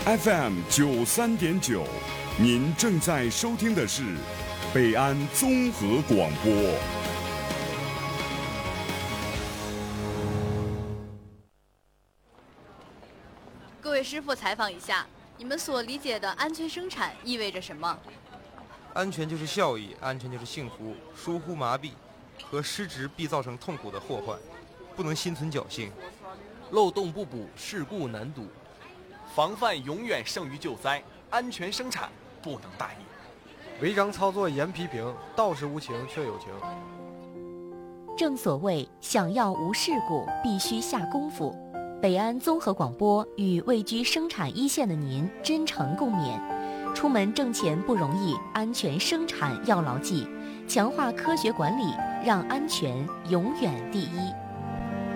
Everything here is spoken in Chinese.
FM93.9，您正在收听的是北安综合广播。 各位师傅，采访一下，你们所理解的安全生产意味着什么？ 安全就是效益，安全就是幸福。疏忽麻痹和失职必造成痛苦的祸患，不能心存侥幸。 漏洞不补，事故难堵。防范永远胜于救灾，安全生产不能大意。 违章操作严批评，道是无情却有情。 正所谓，想要无事故，必须下功夫。北安综合广播与位居生产一线的您真诚共勉。出门挣钱不容易，安全生产要牢记，强化科学管理，让安全永远第一。